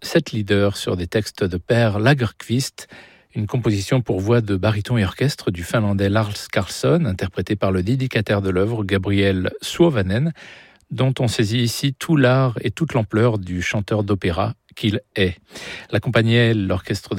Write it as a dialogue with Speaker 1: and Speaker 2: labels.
Speaker 1: 7 leaders sur des textes de Per Lagerkvist, une composition pour voix de baryton et orchestre du finlandais Lars Karlsson, interprété par le dédicataire de l'œuvre, Gabriel Suovanen, dont on saisit ici tout l'art et toute l'ampleur du chanteur d'opéra qu'il est. L'accompagnait l'orchestre